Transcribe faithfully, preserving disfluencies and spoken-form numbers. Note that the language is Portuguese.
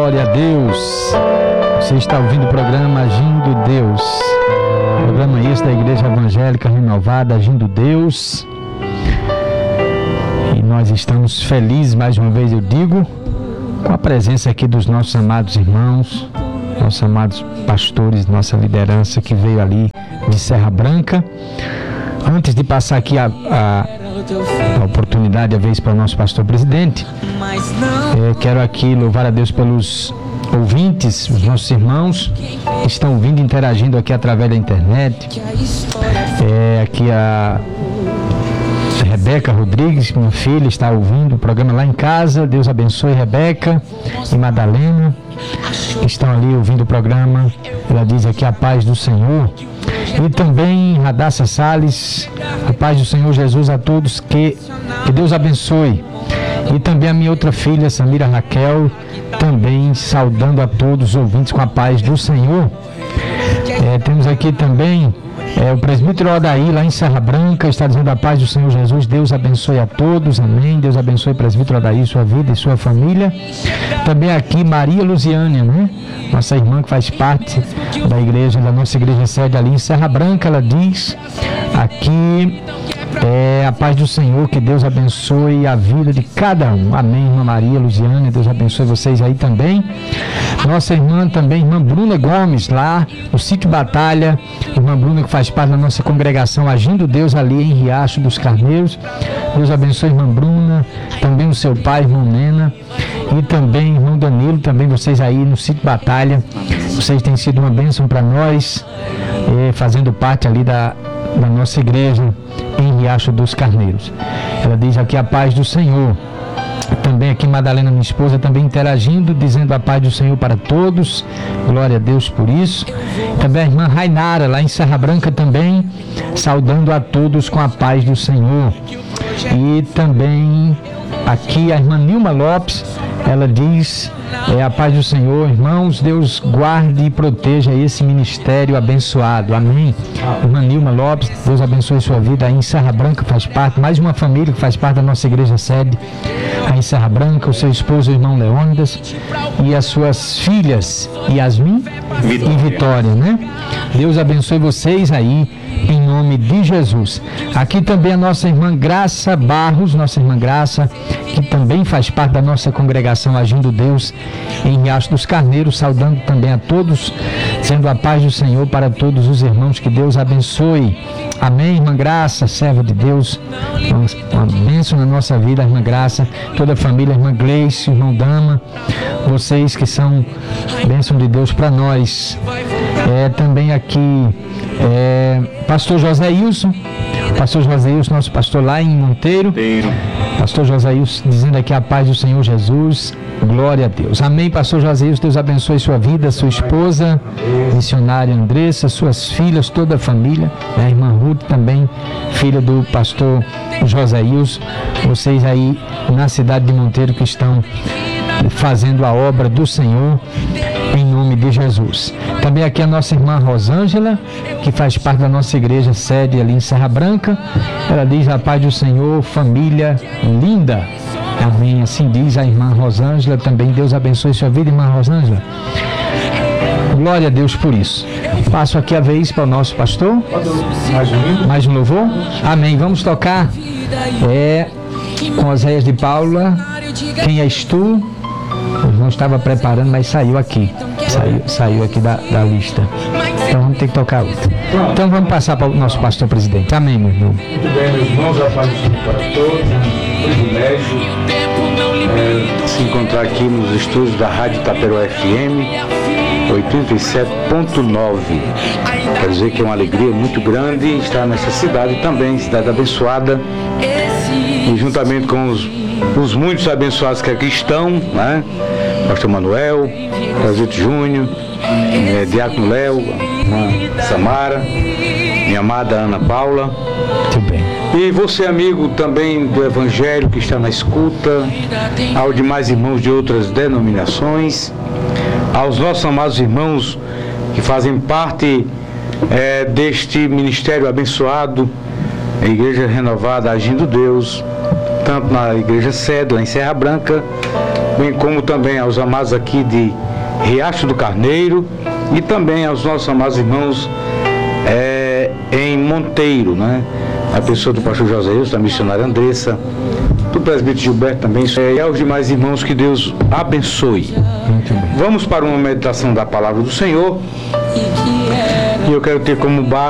Glória a Deus. Você está ouvindo o programa Agindo Deus. Programa esse da Igreja Evangélica Renovada, Agindo Deus. E nós estamos felizes, mais uma vez eu digo, com a presença aqui dos nossos amados irmãos, nossos amados pastores, nossa liderança que veio ali de Serra Branca. Antes de passar aqui a, a, a oportunidade, a vez para o nosso pastor presidente, é, quero aqui louvar a Deus pelos ouvintes, os nossos irmãos que estão ouvindo, interagindo aqui através da internet. É, aqui a Rebeca Rodrigues, minha filha, está ouvindo o programa lá em casa. Deus abençoe Rebeca e Madalena, que estão ali ouvindo o programa. Ela diz aqui a paz do Senhor. E também Radassa Salles, a paz do Senhor Jesus a todos, que, que Deus abençoe. E também a minha outra filha, Samira Raquel, também saudando a todos os ouvintes com a paz do Senhor. É, temos aqui também é, o presbítero Odaí, lá em Serra Branca, está dizendo a paz do Senhor Jesus. Deus abençoe a todos, amém. Deus abençoe o presbítero Odaí, sua vida e sua família. Também aqui Maria Luziânia, né? Nossa irmã que faz parte da igreja, da nossa igreja sede ali em Serra Branca. Ela diz aqui, é, a paz do Senhor, que Deus abençoe a vida de cada um, amém. Irmã Maria Luziânia, Deus abençoe vocês aí também. Nossa irmã também, irmã Bruna Gomes, lá no Sítio Batalha, irmã Bruna que faz parte da nossa congregação Agindo Deus ali em Riacho dos Carneiros. Deus abençoe irmã Bruna, também o seu pai, irmão Nena, e também irmão Danilo, também vocês aí no Sítio Batalha. Vocês têm sido uma bênção para nós, eh, fazendo parte ali da, da nossa igreja em Riacho dos Carneiros. Ela diz aqui a paz do Senhor. Também aqui Madalena, minha esposa, também interagindo, dizendo a paz do Senhor para todos. Glória a Deus por isso. Também a irmã Rainara, lá em Serra Branca também, saudando a todos com a paz do Senhor. E também aqui a irmã Nilma Lopes, ela diz, é, a paz do Senhor, irmãos, Deus guarde e proteja esse ministério abençoado, amém. Irmã Nilma Lopes, Deus abençoe sua vida aí em Serra Branca, faz parte, mais uma família que faz parte da nossa igreja sede aí em Serra Branca, o seu esposo, o irmão Leônidas, e as suas filhas, Yasmin Vitória. e Vitória, né? Deus abençoe vocês aí, em nome de Jesus. Aqui também a nossa irmã Graça Barros, nossa irmã Graça, que também faz parte da nossa congregação Agindo Deus em Riacho dos Carneiros, saudando também a todos, sendo a paz do Senhor para todos os irmãos, que Deus abençoe. Amém, irmã Graça, serva de Deus, uma bênção na nossa vida, irmã Graça, toda a família, irmã Gleice, irmão Dama, vocês que são bênção de Deus para nós. É, também aqui é, pastor José Ilson, pastor José Ilson, nosso pastor lá em Monteiro, pastor José Ilson, dizendo aqui a paz do Senhor Jesus, glória a Deus, amém. Pastor José Ilson, Deus abençoe sua vida, sua esposa, missionária Andressa, suas filhas, toda a família, a irmã Ruth também, filha do pastor José Ilson, vocês aí na cidade de Monteiro que estão fazendo a obra do Senhor, em nome de Jesus. Também aqui a nossa irmã Rosângela, que faz parte da nossa igreja sede ali em Serra Branca. Ela diz a paz do Senhor, família linda. Amém. Assim diz a irmã Rosângela também. Deus abençoe sua vida, irmã Rosângela. Glória a Deus por isso. Passo aqui a vez para o nosso pastor. Mais um, Mais um louvor. Amém. Vamos tocar é, com Oséias de Paula. Quem és tu? Eu não estava preparando, mas saiu aqui. Saiu, saiu aqui da, da lista. Então vamos ter que tocar outra. Então vamos passar para o nosso pastor presidente. Amém, meu irmão. Muito bem, meus irmãos, a paz do Senhor para todos. Um privilégio é, se encontrar aqui nos estúdios da Rádio Itaperuá F M oitenta e sete ponto nove. Quer dizer que é uma alegria muito grande estar nessa cidade também, cidade abençoada. E juntamente com os, os muitos abençoados que aqui estão, né? Pastor Manuel, Brasil Júnior, é, Diácono Léo, Samara, minha amada Ana Paula. Muito bem. E você, amigo também do Evangelho que está na escuta, aos demais irmãos de outras denominações, aos nossos amados irmãos que fazem parte é, deste ministério abençoado, a Igreja Renovada Agindo Deus, tanto na igreja sede, lá em Serra Branca, bem como também aos amados aqui de Riacho do Carneiro e também aos nossos amados irmãos é, em Monteiro, né? A pessoa do pastor José Wilson, da missionária Andressa, do presbítero Gilberto também, e aos demais irmãos, que Deus abençoe. Muito bem. Vamos para uma meditação da palavra do Senhor, e eu quero ter como base